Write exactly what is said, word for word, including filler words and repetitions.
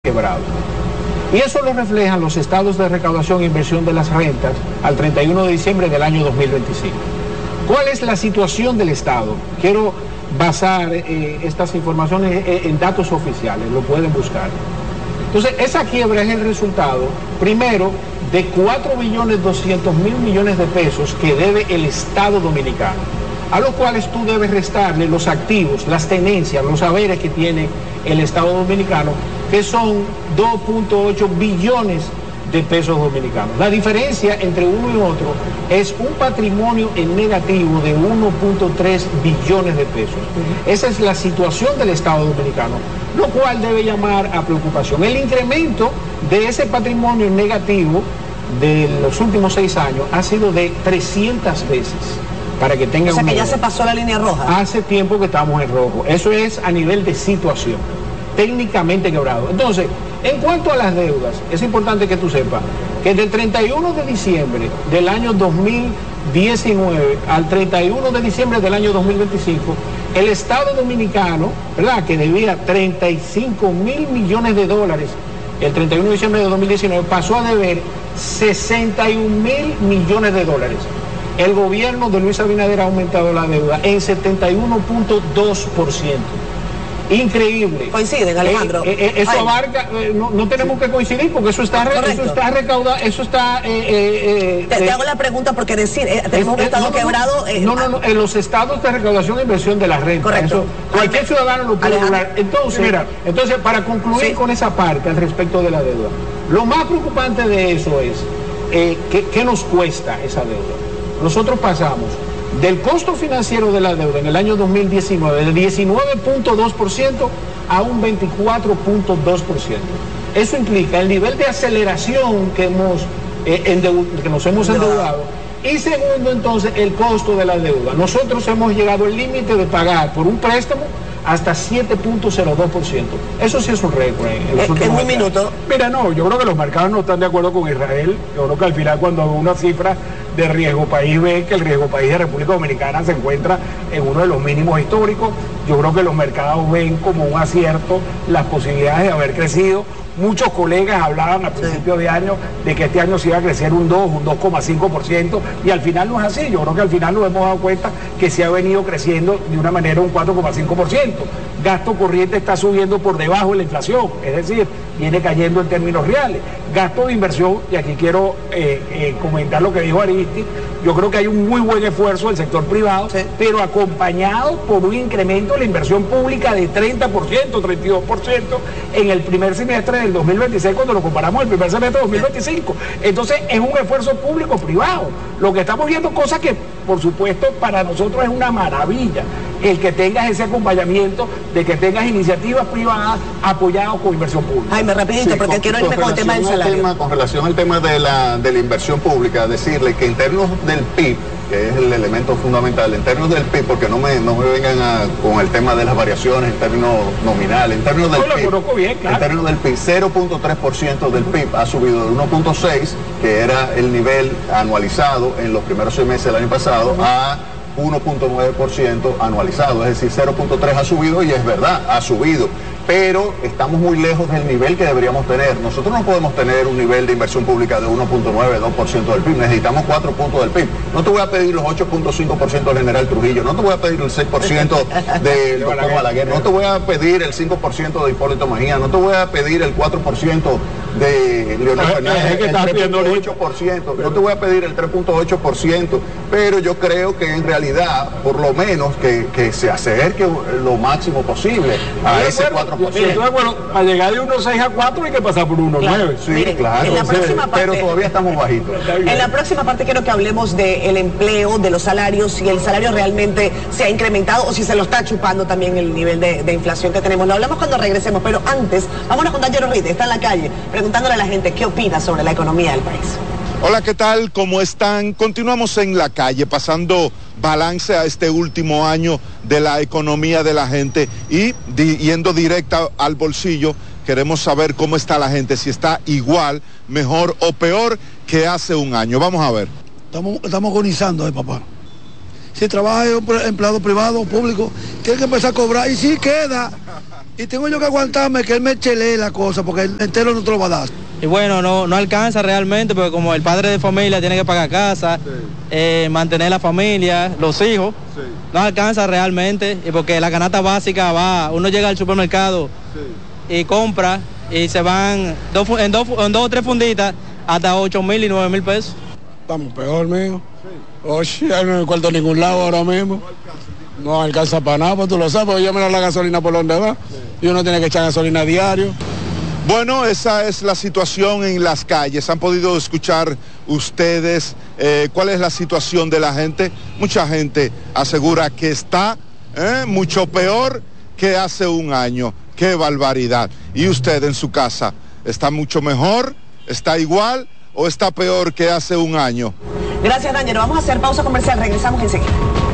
quebrado. Y eso lo reflejan los estados de recaudación e inversión de las rentas al treinta y uno de diciembre del año dos mil veinticinco. ¿Cuál es la situación del Estado? Quiero basar eh, estas informaciones en, en datos oficiales, lo pueden buscar. Entonces, esa quiebra es el resultado, primero, de cuatro billones doscientos mil millones de pesos que debe el Estado dominicano, a los cuales tú debes restarle los activos, las tenencias, los haberes que tiene el Estado dominicano, que son dos punto ocho billones de pesos dominicanos. La diferencia entre uno y otro es un patrimonio en negativo de uno punto tres billones de pesos. Esa es la situación del Estado dominicano, lo cual debe llamar a preocupación. El incremento de ese patrimonio en negativo de los últimos seis años ha sido de trescientas veces. Para que tengan o sea que ya se pasó la línea roja. Hace tiempo que estamos en rojo. Eso es a nivel de situación, técnicamente quebrado. Entonces, en cuanto a las deudas, es importante que tú sepas que del treinta y uno de diciembre del año dos mil diecinueve al treinta y uno de diciembre del año dos mil veinticinco, el Estado dominicano, ¿verdad?, que debía treinta y cinco mil millones de dólares, el treinta y uno de diciembre de dos mil diecinueve pasó a deber sesenta y un mil millones de dólares. El gobierno de Luis Abinader ha aumentado la deuda en setenta y uno punto dos por ciento. Increíble. Coinciden, Alejandro. Eh, eh, eso Ay. abarca, eh, no, no tenemos sí. que coincidir porque eso está, eso está recaudado, eso está... Eh, eh, te, eh, te hago la pregunta porque decir, eh, tenemos un estado no, no, quebrado... Eh, no, no, no, en los estados de recaudación e inversión de la renta. Correcto. Eso, cualquier ciudadano lo puede hablar. Entonces, sí. mira, entonces para concluir sí. con esa parte al respecto de la deuda, lo más preocupante de eso es eh, ¿qué, qué nos cuesta esa deuda? Nosotros pasamos del costo financiero de la deuda en el año dos mil diecinueve del diecinueve punto dos por ciento a un veinticuatro punto dos por ciento. Eso implica el nivel de aceleración que, hemos, eh, endeu que nos hemos endeudado. Y segundo, entonces, el costo de la deuda. Nosotros hemos llegado al límite de pagar por un préstamo hasta siete punto cero dos por ciento. Eso sí es un récord. En, en, en un minuto. Mira, no, yo creo que los mercados no están de acuerdo con Israel. Yo creo que al final cuando una cifra de riesgo país ve que el riesgo país de República Dominicana se encuentra en uno de los mínimos históricos, yo creo que los mercados ven como un acierto las posibilidades de haber crecido. Muchos colegas hablaban a principios sí. de año de que este año se iba a crecer un dos, un dos coma cinco por ciento y al final no es así. Yo creo que al final nos hemos dado cuenta que se ha venido creciendo de una manera un cuatro coma cinco por ciento. Gasto corriente está subiendo por debajo de la inflación, es decir, viene cayendo en términos reales. Gasto de inversión, y aquí quiero eh, eh, comentar lo que dijo Aristi, yo creo que hay un muy buen esfuerzo del sector privado, sí. pero acompañado por un incremento de la inversión pública de treinta por ciento, treinta y dos por ciento en el primer semestre del dos mil veintiséis cuando lo comparamos al primer semestre de dos mil veinticinco. Entonces es un esfuerzo público-privado. Lo que estamos viendo, cosas que por supuesto para nosotros es una maravilla, el que tengas ese acompañamiento de que tengas iniciativas privadas apoyadas con inversión pública. Ay, me rapidito, sí, porque con, quiero irme con, con el tema del salario. Tema, con relación al tema de la, de la inversión pública, decirle que en términos del P I B, que es el elemento fundamental, en términos del P I B, porque no me, no me vengan a, con el tema de las variaciones en términos nominales, en términos del no, P I B, lo bien, claro. en términos del P I B, cero punto tres por ciento del P I B ha subido de uno punto seis, que era el nivel anualizado en los primeros seis meses del año pasado, uh-huh. a uno punto nueve por ciento anualizado, es decir, cero punto tres ha subido y es verdad, ha subido, pero estamos muy lejos del nivel que deberíamos tener. Nosotros no podemos tener un nivel de inversión pública de uno punto nueve, dos por ciento del P I B, necesitamos cuatro puntos del P I B. No te voy a pedir los ocho punto cinco por ciento del general Trujillo, no te voy a pedir el seis por ciento del doctor Balaguer, no te voy a pedir el cinco por ciento de Hipólito Mejía, no te voy a pedir el cuatro por ciento de Leonel Fernández, el tres punto ocho por ciento, no te voy a pedir el tres punto ocho por ciento, pero yo creo que en realidad, por lo menos, que, que se acerque lo máximo posible a ese cuatro por ciento. Mire, bueno, para llegar de uno punto seis a cuatro hay que pasar por uno punto nueve. Claro. Sí, Mire, claro. En la próxima parte, pero todavía estamos bajitos. En la próxima parte quiero que hablemos del empleo, de los salarios, si el salario realmente se ha incrementado o si se lo está chupando también el nivel de, de inflación que tenemos. Lo hablamos cuando regresemos, pero antes, vámonos con Dayero Reid, está en la calle, preguntándole a la gente qué opina sobre la economía del país. Hola, ¿qué tal? ¿Cómo están? Continuamos en la calle, pasando balance a este último año de la economía de la gente y di, yendo directa al bolsillo. Queremos saber cómo está la gente, si está igual, mejor o peor que hace un año. Vamos a ver. Estamos, estamos agonizando, eh, papá. Si trabaja en un empleado privado o público, tiene que empezar a cobrar y si queda, Y tengo yo que aguantarme que él me chelee la cosa, porque el entero no te lo va a dar. Y bueno, no, no alcanza realmente, porque como el padre de familia tiene que pagar casa, sí. eh, mantener la familia, los hijos, sí. no alcanza realmente, y porque la canasta básica va, uno llega al supermercado sí. y compra, y se van dos, en, dos, en dos o tres funditas hasta ocho mil y nueve mil pesos. Estamos peor, mijo. Sí. Oye, no me cuarto a ningún lado ahora mismo. No alcanza para nada, pues tú lo sabes, porque yo me da la gasolina por donde va, sí. y uno tiene que echar gasolina a diario. Bueno, esa es la situación en las calles. ¿Han podido escuchar ustedes eh, cuál es la situación de la gente? Mucha gente asegura que está eh, mucho peor que hace un año. ¡Qué barbaridad! ¿Y usted en su casa está mucho mejor? ¿Está igual o está peor que hace un año? Gracias, Daniel. Vamos a hacer pausa comercial. Regresamos enseguida.